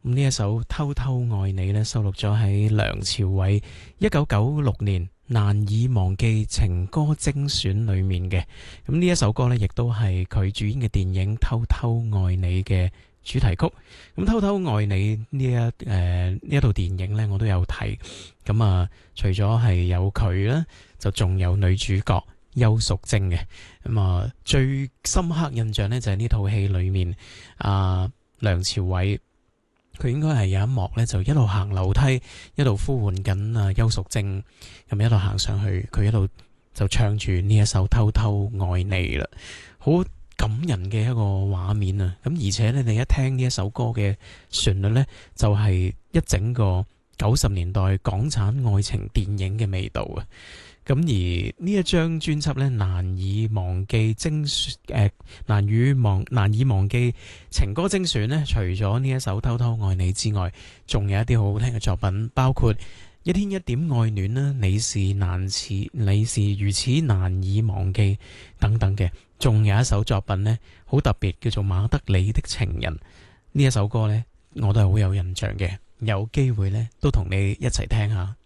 咁呢一首《偷偷愛你》呢，收錄咗喺梁朝偉1996年難以忘記情歌精選裏面嘅。咁呢一首歌呢，亦都係佢主演嘅電影《偷偷愛你》嘅主題曲。咁《偷偷愛你》呢一套電影呢，我都有睇。咁啊，除咗係有佢啦，就仲有女主角邱淑貞嘅。咁啊，最深刻印象呢，就係呢套戲裏面梁朝偉佢應該係有一幕呢，就一路行樓梯，一路呼喚緊邱淑貞，咁一路行上去，佢一路就唱住呢一首《偷偷愛你》啦，好感人嘅一個畫面啊！咁而且呢，你一聽呢一首歌嘅旋律呢，就係一整個90年代港產愛情電影嘅味道啊！咁而呢一張專輯呢，難以忘記情歌精選呢，除咗呢一首《偷偷愛你》之外，仲有一啲好好聽嘅作品，包括一天一點愛戀啦，你是如此難以忘記等等嘅，仲有一首作品呢，好特別，叫做《馬德里的情人》。呢一首歌呢，我都係好有印象嘅，有機會呢，都同你一齊聽下。